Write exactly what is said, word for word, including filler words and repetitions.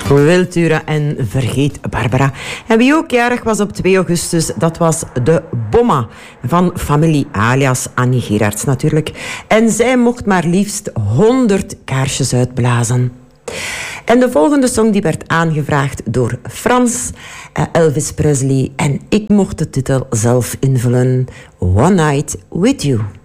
Wiltura en Vergeet Barbara. En wie ook jarig was op twee augustus, dat was de Bomma van familie alias Annie Gerards natuurlijk. En zij mocht maar liefst honderd kaarsjes uitblazen. En de volgende song die werd aangevraagd door Frans, uh, Elvis Presley. En ik mocht de titel zelf invullen. One Night With You.